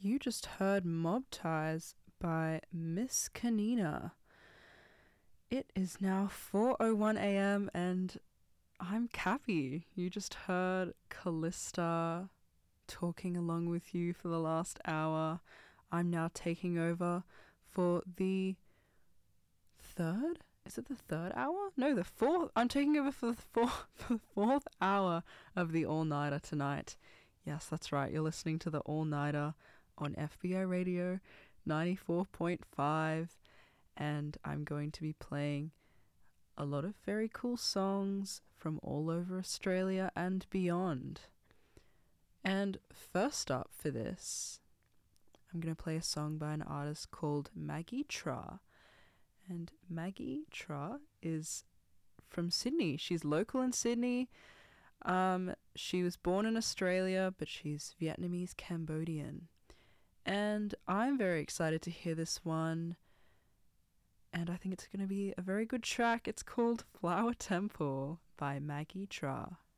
You just heard Mob Ties by Miss Kanina. It is now 4:01 a.m. and I'm Cappy. You just heard Callista talking along with you for the last hour. I'm now taking over for the third? Is it the third hour? No, the fourth. I'm taking over for the fourth hour of the All-Nighter tonight. Yes, that's right. You're listening to the All-Nighter on FBI Radio 94.5, and I'm going to be playing a lot of very cool songs from all over Australia and beyond. And first up for this, I'm going to play a song by an artist called Maggie Tra. And Maggie Tra is from Sydney. She's local in Sydney. She was born in Australia, but she's Vietnamese Cambodian. And I'm very excited to hear this one. And I think it's going to be a very good track. It's called Flower Temple by Maggie Tra.